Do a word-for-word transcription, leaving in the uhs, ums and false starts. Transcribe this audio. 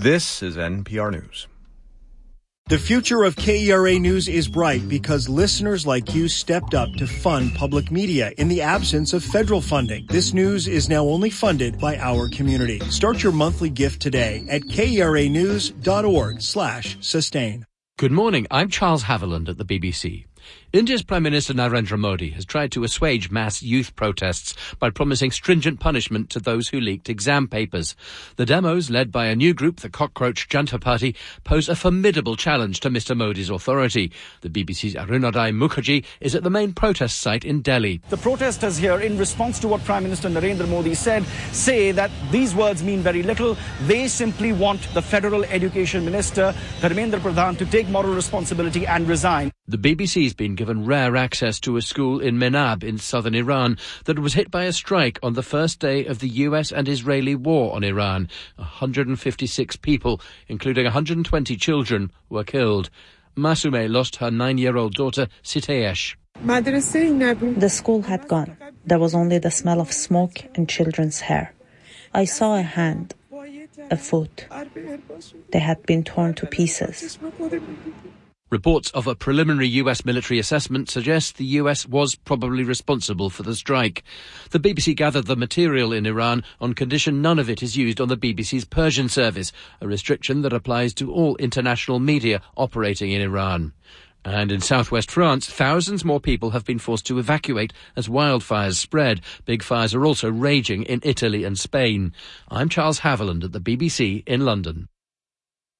This is N P R News. The future of K E R A News is bright because listeners like you stepped up to fund public media in the absence of federal funding. This news is now only funded by our community. Start your monthly gift today at keranews.org slash sustain. Good morning. I'm Charles Haviland at the B B C. India's Prime Minister Narendra Modi has tried to assuage mass youth protests by promising stringent punishment to those who leaked exam papers. The demos, led by a new group, the Cockroach Janta Party, pose a formidable challenge to Mister Modi's authority. The B B C's Arunodai Mukherjee is at the main protest site in Delhi. The protesters here, in response to what Prime Minister Narendra Modi said, say that these words mean very little. They simply want the Federal Education Minister, Dharmendra Pradhan, to take moral responsibility and resign. The B B C's been given rare access to a school in Menab in southern Iran that was hit by a strike on the first day of the U S and Israeli war on Iran. one hundred fifty-six people, including one hundred twenty children, were killed. Masume lost her nine-year-old daughter, Sitesh. The school had gone. There was only the smell of smoke and children's hair. I saw a hand, a foot. They had been torn to pieces. Reports of a preliminary U S military assessment suggest the U S was probably responsible for the strike. The B B C gathered the material in Iran on condition none of it is used on the B B C's Persian service, a restriction that applies to all international media operating in Iran. And in southwest France, thousands more people have been forced to evacuate as wildfires spread. Big fires are also raging in Italy and Spain. I'm Charles Haviland at the B B C in London.